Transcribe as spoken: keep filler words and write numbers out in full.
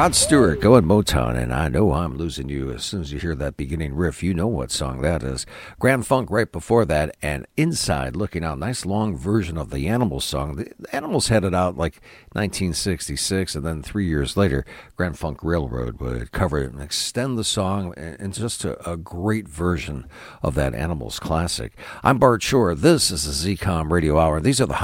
Rod Stewart, going Motown, and I know I'm losing you. As soon as you hear that beginning riff, you know what song that is. Grand Funk right before that, and Inside Looking Out. Nice long version of the Animals song. The Animals had it out like nineteen sixty-six, and then three years later, Grand Funk Railroad would cover it and extend the song, and just a, a great version of that Animals classic. I'm Bart Shore. This is the Z COM Radio Hour. These are the